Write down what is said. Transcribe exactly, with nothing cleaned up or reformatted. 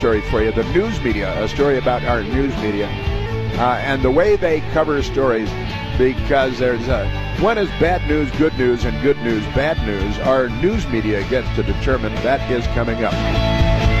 story for you. The news media, a story about our news media uh, and the way they cover stories, because there's uh, one is bad news, good news, and good news, bad news. Our news media gets to determine. That is coming up.